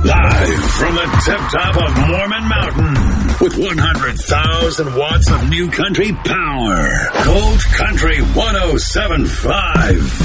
Live from the tip-top of Mormon Mountain with 100,000 watts of new country power. Gold Country 107.5.